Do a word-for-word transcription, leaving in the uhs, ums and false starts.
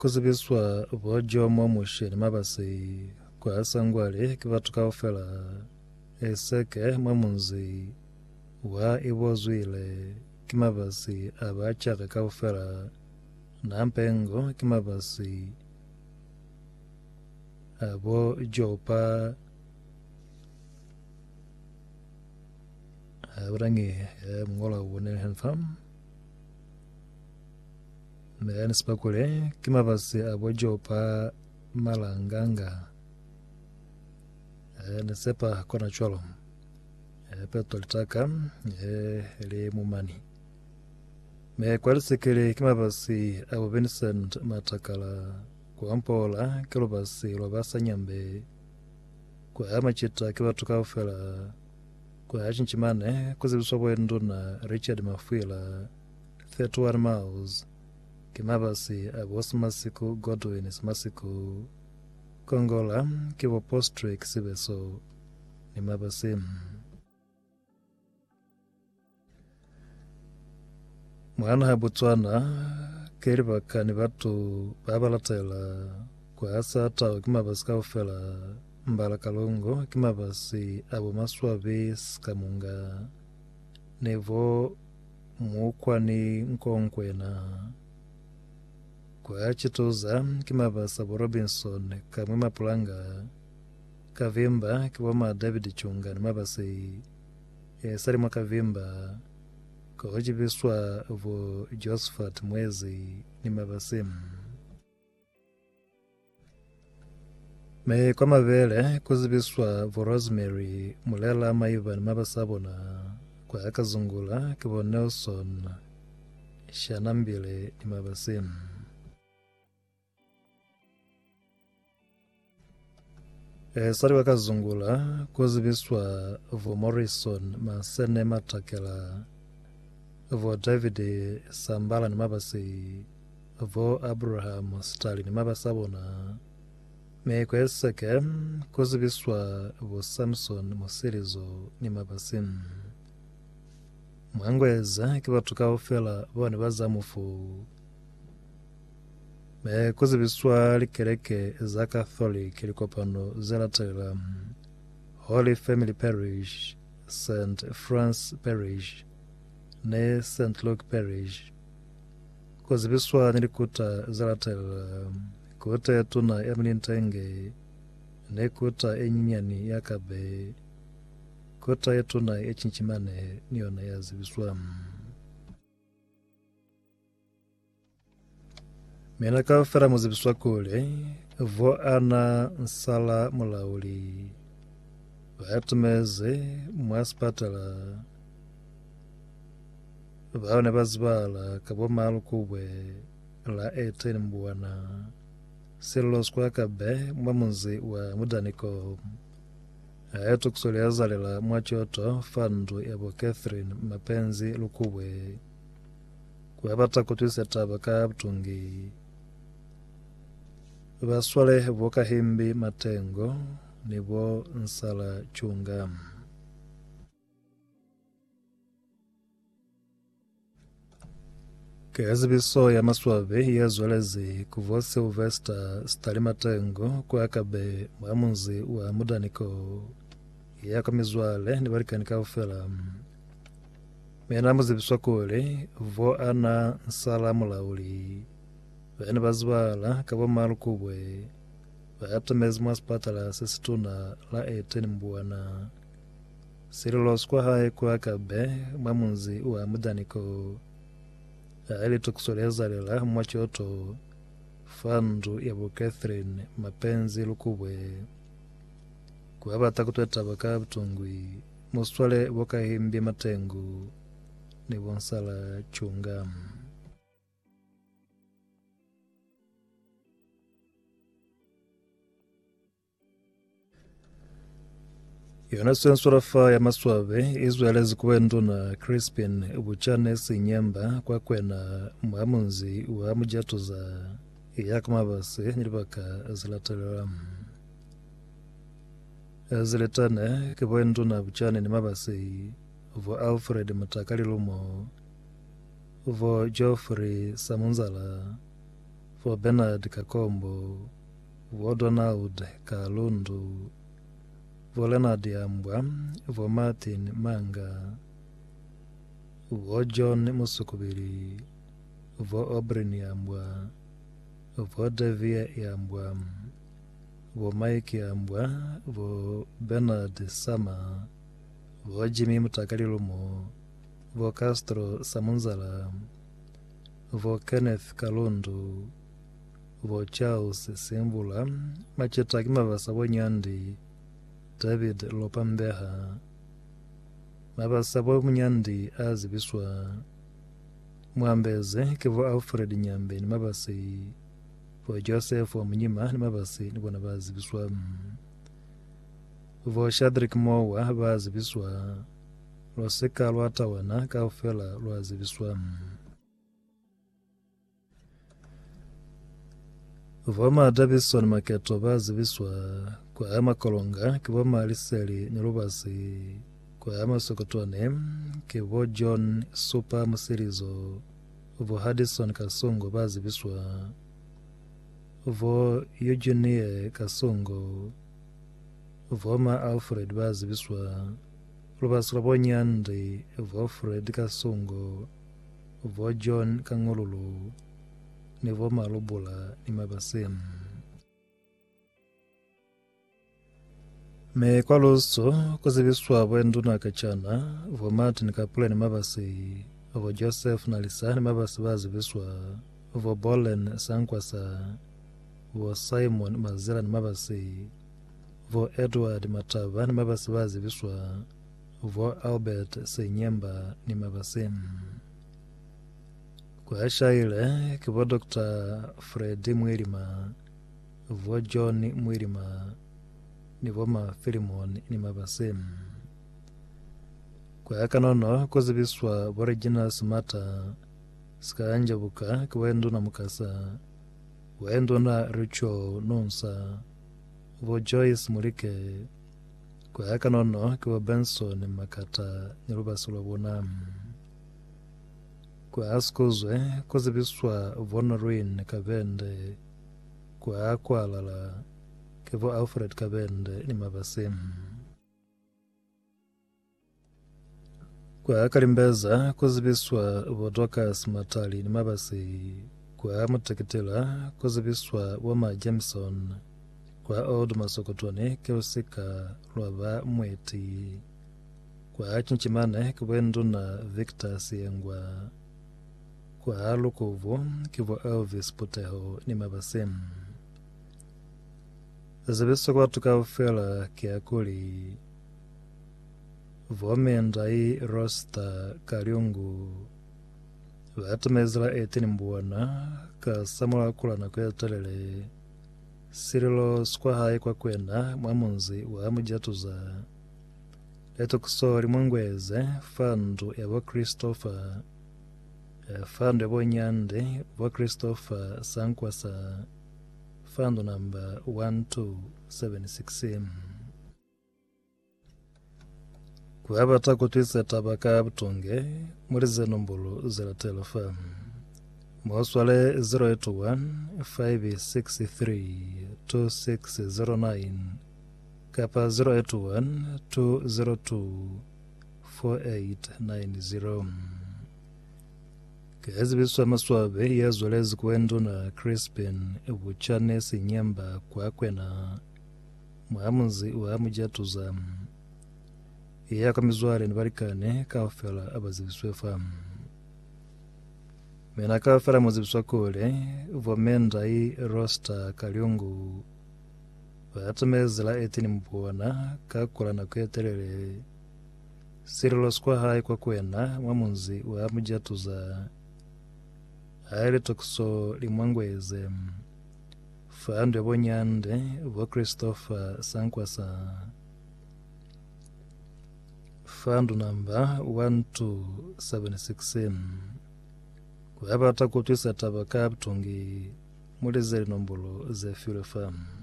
kuzibiswa bojo mwamusheni mabasi kwa sangwale kibatuka ofela eseke mwamunzi wa ibozwile kimabasi abachaka kaufela na mpengo kimabasi abo jopa abrangi mngola wone hanfam Mene spakule kimabasi abo jopa malanganga ne sepa kona cholo peto litaka ele mumani me kwalisekele kimabasi abo Vincent Matakala kwa mpola kilobasi lobasa nyambe kwa amachita kibatuka ofela kwa achinchimane kuzibiswa na Richard Mafuila thirty-one miles kimabasi abo Smasiku Godwin Smasiku Kongola kibo postre kisibeso ni mabasi mwana habutwana keribaka ni batu babalatela kwa asa tawo kimabasi kaufela mbala kalongo kimabasi abo maswabi skamunga nevo mukwani nkonkwena kwa chitoza kimabasi abo Robinson kamwe mapulanga kavimba kiwama David Chunga ni mabasi e, sari mwakavimba kwa wajibiswa vo Josephat Mwezi ni mabasi me kwa mavele kuzibiswa vo Rosemary Mulela Maiva ni mabasabo na kwa akazungula kivo Nelson Shanambile ni mabasi E, sari wakazungula kuzibiswa vo Morrison Masene Matakela vo David Sambala ni mabasi vo Abraham Stalin ni mabasabona me kweseke kuzibiswa vo Samson Musirizo ni mabasi mwangweza kibatuka ofela bone bazamufu me kuzibiswa likereke za Catholic likopano zelatela Holy Family Parish, Saint France Parish ne Saint Luke Parish kuzibiswa nilikuta zelatela kuta tuna eminintenge ne kuta enyinyani yakabe kuta yetuna echinchimane niona yazibiswa Mena kafera muzibiswa kule vo ana nsala mulauli vatumeze mwaspatala vaone bazibala kabo malu kubwe la eighteen mbwana silos kwa kabe mwamunzi wa mudaniko ayetu kusulia zalela mwachoto fandu yabo Catherine Mapenzi Lukubwe kwa bata kutwise tabaka abtungi baswale voka himbi matengo nibo nsala chunga kazi biso ya maswabe yazwelezi kuvo Sylvester Stali Matengo kwa kabe mwamunzi wa mudaniko yako mizwale nibarikanika ufela mena muzibiswa kule vo ana nsala mulauli Vene bazibala kabo malu kubwe vayatumezi mwaspatala sisituna la eighteen mbwana sirilos kwa hae kwa kabe mwamunzi wa mudaniko aili tukusoleza mwachoto fandu yabo Catherine Mapenzi Lukubwe kwa bata kutweta baka butungwi muswale boka himbi matengu ni bonsala chunga Yona sensurafa ya maswabe izwelezi kuwendu na Crispin Buchane Sinyemba kwa kwena mwamunzi wa mujatuza iyaka mabasi nilibaka zilatala ziletane kiwendu na Buchane ni mabasi vo Alfred Matakali Lumo vo Geoffrey Samunzala vo Bernard Kakombo, vo Donald Kalundu, vo Leonard Yambwa, vo Martin Manga, vo John Musukubiri, vo Obrin Yambwa, vo Devia Yambwa, vo Mike Yambwa, vo Bernard Sama, vo Jimmy Mutakalilumo, vo Castro Samunzala, vo Kenneth Kalundu, vo Charles Simbula, Macheta Kimavasa Nyandi, David Lopambeha, Mabasa Nyandi Azibiswa, Mwambeze Kivo Alfred Nyambe ni Mabasi, vo Joseph Omunyima ni Mabasi ni bona bazibiswa, vo Shadrick Mowa bazibiswa, Loseka Lwatawana Kaufela Lwazibiswa, Voma Davison Maketo bazibiswa kwa ama Kolonga kivo Maliseli Nirubasi kwa ama Sokotone kivo John Super Musirizo vo Haddison Kasongo bazibiswa vo Eugenie Kasongo voma Alfred bazibiswa Lubasi Labonyandi vo Fred Kasongo vo John Kangolulu ni voma Lubula ni Mabasim. Me kwa luso kuzibiswa wendu na kachana vo Martin Kapule ni Mabasi vo Joseph Nalisa ni Mabasi bazibiswa vo Bolen Sankwasa vo Simon Mazela ni Mabasi vo Edward Matava ni Mabasi bazibiswa vo Albert Senyemba ni Mabasim. Kwa shaile kivo Doctor Freddy Mwirima vo John Mwirima ni voma Philemon ni Mabasim. Kwa kanono kuzibiswa vo Regina Smata Skaanjabuka kiwendo na Mukasa wendo na Richo Nonsa vo Joyce Mulike. Kwa kanono kivo Benson Makata Nirubasi Lwabona. Kwa askozwe kuzibiswa vo Noreen Kabende kwa Akwalala kivo Alfred Kabende ni Mabasim. Kwa Kalimbeza kuzibiswa vo Dorcas Matali ni Mabasi. Kwa Mutekitila kuzibiswa wama Jameson. Kwa Old Masokotone kiusika Lwaba Mweti. Kwa Chinchimane kiwendo na Victor Siengwa. Kwa Lukuvu kivo Elvis Puteho ni Mabasim. Zibiswa kwa Tukaufela Kiakuli Vomendai Rosta Kariungu Vatumezela etini Mbuwana ka Samula Kula na Kwetelele Sirilo Squahai kwa kwenda Mwamunzi wa Mujatuza Leto kusori Mwangweze Fandu ya wa Christopher Fandu ya wa Nyande wa Christopher Sankwasa Fandu number one two seven six. Kwa abata kutwisa tabaka abutunge murize nombolo zela telefon. Mwaswale zero eight one five six three two six zero nine kapa zero eight one two zero two four eight nine zero. Kazi biswa maswabe yazolezi kwendo na Crispin Buchane Sinyemba kwa kwena Mwamunzi wa Mujatuza. Iya kamizware nibarikane Kaufela abazibiswe famu. Mena Kaufela muzibiswa kule Vomendai Rosta Kaliungu Vatumezela etini Mbuwana Kakula na Kwetelele Sirilo Squahai kwa kwena Mwamunzi wa Mujatuza. Aile Tokso Limwangweze Fandu ya Bonyande vo Christopher Sankwasa Fandu number one two seven six. Kwa hapa atakutwisa tabaka abutungi mulizeli nombolo ze Fule Farm.